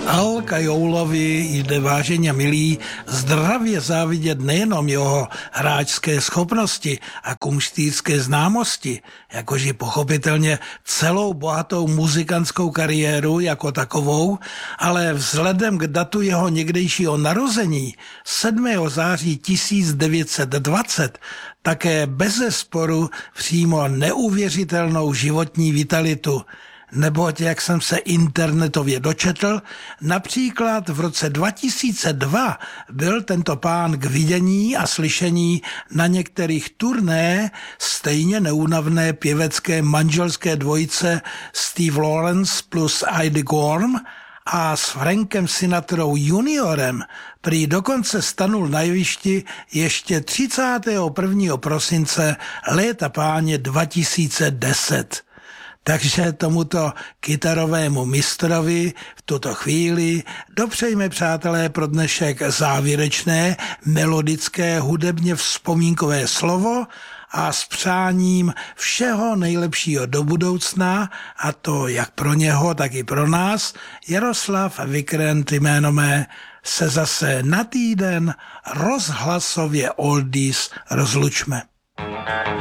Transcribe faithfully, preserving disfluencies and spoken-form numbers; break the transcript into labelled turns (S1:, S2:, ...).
S1: Alka Joulovi jde, vážení a milí, zdravě závidět nejenom jeho hráčské schopnosti a kumštýrské známosti, jakož i pochopitelně celou bohatou muzikantskou kariéru jako takovou, ale vzhledem k datu jeho někdejšího narození sedmého září tisíc devět set dvacet také bezesporu přímo neuvěřitelnou životní vitalitu. Neboť, jak jsem se internetově dočetl, například v roce dva tisíce dva byl tento pán k vidění a slyšení na některých turné stejně neúnavné pěvecké manželské dvojice Steve Lawrence plus Eydie Gorm a s Frankem Sinatrou juniorem prý dokonce stanul na jevišti ještě třicátého prvního prosince léta páně dva tisíce deset. Takže tomuto kytarovému mistrovi v tuto chvíli dopřejme, přátelé, pro dnešek závěrečné melodické hudebně vzpomínkové slovo a s přáním všeho nejlepšího do budoucna, a to jak pro něho, tak i pro nás, Jaroslav Vikrent jméno mé, se zase na týden rozhlasově oldies rozlučme.